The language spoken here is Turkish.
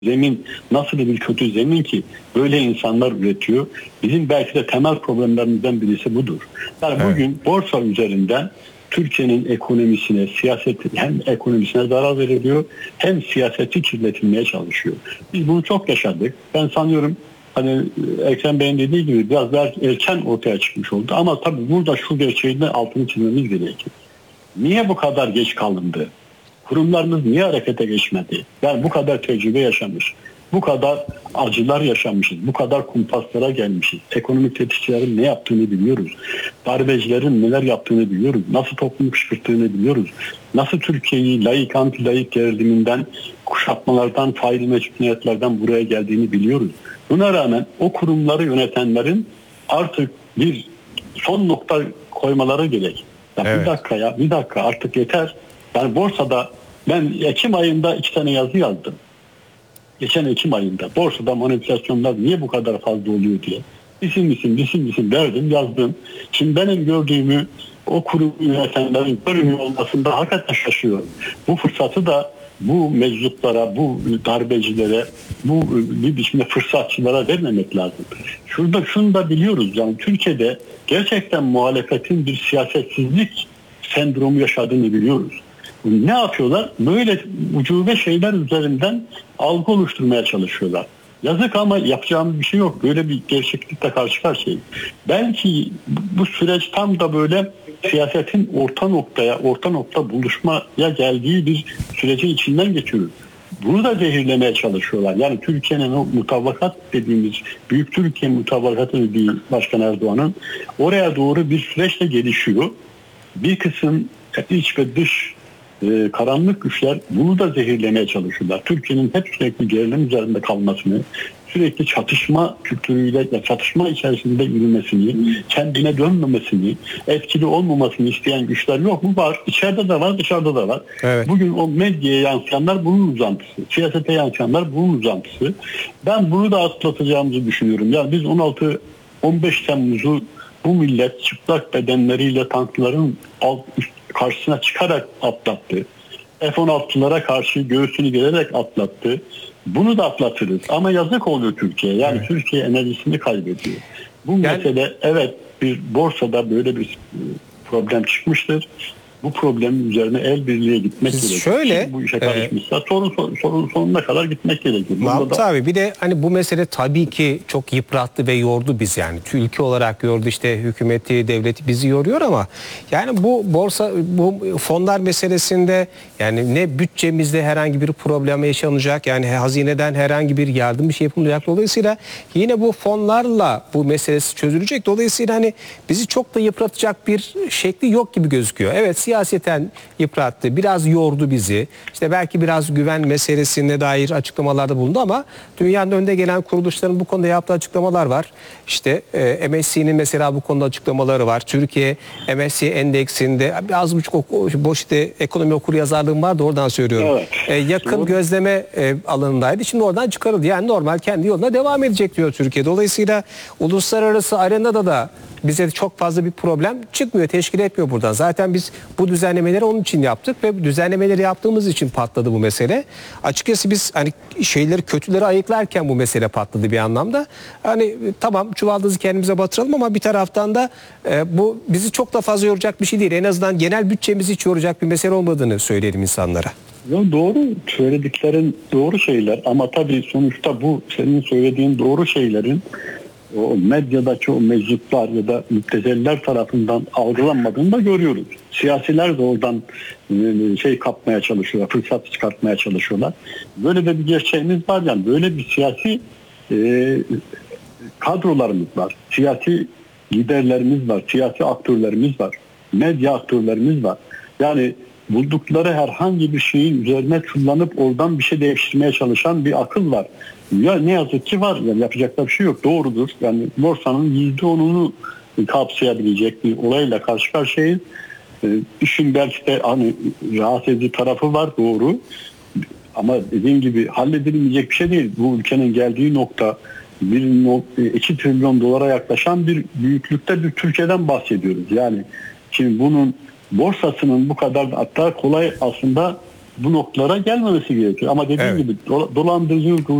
zemin nasıl bir kötü zemin ki böyle insanlar üretiyor. Bizim belki de temel problemlerimizden birisi budur. Yani bugün borsa üzerinden Türkiye'nin ekonomisine, hem ekonomisine zarar veriliyor hem siyaseti kirletilmeye çalışıyor. Biz bunu çok yaşadık. Ben sanıyorum hani Ekrem Bey'in dediği gibi biraz daha erken ortaya çıkmış oldu. Ama tabii burada şu gerçeğin de altını çizmemiz gerekiyor. Niye bu kadar geç kalındı? Kurumlarımız niye harekete geçmedi? Yani bu kadar tecrübe yaşamış, bu kadar acılar yaşamışız, bu kadar kumpaslara gelmişiz. Ekonomik tetikçilerin ne yaptığını biliyoruz. Darbecilerin neler yaptığını biliyoruz. Nasıl toplumu kışkırttığını biliyoruz. Nasıl Türkiye'yi laik anti-laik geriliminden, kuşatmalardan, faili meşruiyetlerden buraya geldiğini biliyoruz. Buna rağmen o kurumları yönetenlerin artık bir son nokta koymaları gerek. Ya evet. Bir dakika artık yeter. Yani borsada ben Ekim ayında 2 tane yazı yazdım. Geçen Ekim ayında borsada manipülasyonlar niye bu kadar fazla oluyor diye. İsim verdim, yazdım. Şimdi benim gördüğümü o kurum yönetenlerin görünüyor olmasında hakikaten şaşıyorum. Bu fırsatı da bu meczuplara, bu darbecilere, bu bir biçimde fırsatçılara vermemek lazım. Şunu da biliyoruz, yani Türkiye'de gerçekten muhalefetin bir siyasetsizlik sendromu yaşadığını biliyoruz. Ne yapıyorlar? Böyle ucube şeyler üzerinden algı oluşturmaya çalışıyorlar. Yazık ama yapacağımız bir şey yok. Böyle bir gerçeklikle karşı karşıyayız. Belki bu süreç tam da böyle siyasetin orta nokta buluşmaya geldiği bir sürecin içinden geçiyoruz. Bunu da zehirlemeye çalışıyorlar. Yani Türkiye'nin o mutabakat dediğimiz, Büyük Türkiye mutabakatı dediği Başkan Erdoğan'ın oraya doğru bir süreçle gelişiyor. Bir kısım iç ve dış karanlık güçler bunu da zehirlemeye çalışıyorlar. Türkiye'nin hep sürekli gerilim üzerinde kalmasını, sürekli çatışma kültürüyle, çatışma içerisinde yürümesini, kendine dönmemesini, etkili olmamasını isteyen güçler yok mu? Var. İçeride de var, dışarıda da var. Evet. Bugün o medyaya yansıyanlar bunun uzantısı. Siyasete yansıyanlar bunun uzantısı. Ben bunu da atlatacağımızı düşünüyorum. Yani biz 15 Temmuz'u bu millet çıplak bedenleriyle tankların karşısına çıkarak atlattı. F-16'lara karşı göğsünü gererek atlattı. Bunu da atlatırız. Ama yazık oluyor Türkiye. Yani evet. Türkiye enerjisini kaybediyor. Bu mesele evet bir borsada böyle bir problem çıkmıştır. Bu problemin üzerine el birliğe gitmek gerekiyor. Şöyle, bu işe karışmışsa sorun sonuna kadar gitmek gerekiyor. Mahmut abi bir de hani bu mesele tabii ki çok yıprattı ve yordu biz yani. Ülke olarak yordu, işte hükümeti, devleti bizi yoruyor ama yani bu fonlar meselesinde yani ne bütçemizde herhangi bir problem yaşanacak, yani hazineden herhangi bir yardım bir şey yapılmayacak. Dolayısıyla yine bu fonlarla bu meselesi çözülecek. Dolayısıyla hani bizi çok da yıpratacak bir şekli yok gibi gözüküyor. Evet, siyaseten yıprattı, biraz yordu bizi. İşte belki biraz güven meselesine dair açıklamalarda bulundu ama dünyanın önde gelen kuruluşların bu konuda yaptığı açıklamalar var. İşte MSCI'nin mesela bu konuda açıklamaları var. Türkiye MSCI endeksinde az buçuk boş işte ekonomi okuryazarlığım vardı, oradan söylüyorum. Evet. Yakın gözleme alanındaydı. Şimdi oradan çıkarıldı. Yani normal kendi yoluna devam edecek diyor Türkiye. Dolayısıyla uluslararası arenada da bize çok fazla bir problem çıkmıyor, teşkil etmiyor buradan. Zaten biz bu düzenlemeleri onun için yaptık ve düzenlemeleri yaptığımız için patladı bu mesele. Açıkçası biz hani kötüleri ayıklarken bu mesele patladı bir anlamda. Hani tamam, çuvaldızı kendimize batıralım ama bir taraftan da bu bizi çok da fazla yoracak bir şey değil. En azından genel bütçemizi hiç yoracak bir mesele olmadığını söyleyelim insanlara. Doğru, söylediklerin doğru şeyler ama tabii sonuçta bu senin söylediğin doğru şeylerin o medyadaki o meczuplar ya da müptezeller tarafından algılanmadığını da görüyoruz. Siyasiler de oradan kapmaya çalışıyorlar, fırsat çıkartmaya çalışıyorlar. Böyle de bir gerçeğimiz var, yani böyle bir siyasi kadrolarımız var, siyasi liderlerimiz var, siyasi aktörlerimiz var, medya aktörlerimiz var. Yani buldukları herhangi bir şeyin üzerine kullanıp oradan bir şey değiştirmeye çalışan bir akıl var. Ya ne yazık ki var. Yani yapacak bir şey yok. Doğrudur. Yani borsanın %10'unu kapsayabilecek bir olayla karşı karşıyayız. İşin belki de hani rahatsız edici tarafı var, doğru. Ama dediğim gibi halledilmeyecek bir şey değil. Bu ülkenin geldiği nokta 2 trilyon dolara yaklaşan bir büyüklükte bir Türkiye'den bahsediyoruz. Yani şimdi bunun borsasının bu kadar hatta kolay aslında bu noktalara gelmemesi gerekiyor. Ama dediğim Evet. gibi dolandırıcılık